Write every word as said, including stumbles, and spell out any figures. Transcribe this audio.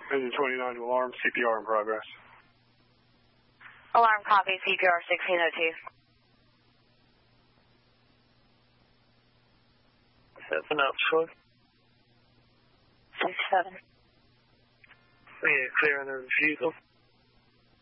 Engine twenty-nine to alarm, C P R in progress. Alarm copy, C P R sixteen oh two. Seven up, short. Six seven. Yeah, clear on the refusal.